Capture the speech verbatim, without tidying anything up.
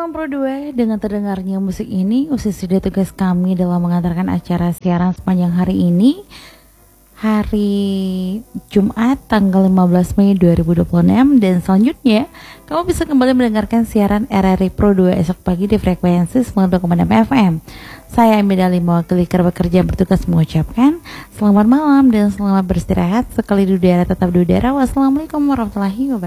malam Pro dua. Dengan terdengarnya musik ini, usai sudah tugas kami dalam mengantarkan acara siaran sepanjang hari ini, hari Jumat tanggal lima belas Mei dua ribu dua puluh enam. Dan selanjutnya kamu bisa kembali mendengarkan siaran R R I Pro dua esok pagi di frekuensi sembilan puluh koma enam F M. Saya Amidali mewakili kerabat kerja bertugas mengucapkan selamat malam dan selamat beristirahat. Sekali di udara tetap di udara. Wassalamualaikum warahmatullahi wabarakatuh.